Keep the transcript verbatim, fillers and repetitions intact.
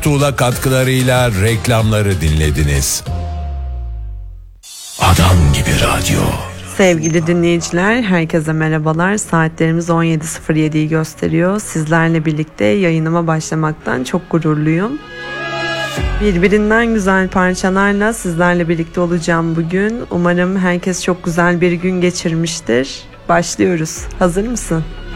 Tuğla katkılarıyla reklamları dinlediniz. Adam gibi radyo. Sevgili dinleyiciler, herkese merhabalar. Saatlerimiz on yedi sıfır yediyi gösteriyor. Sizlerle birlikte yayınıma başlamaktan çok gururluyum. Birbirinden güzel parçalarla sizlerle birlikte olacağım bugün. Umarım herkes çok güzel bir gün geçirmiştir. Başlıyoruz. Hazır mısın?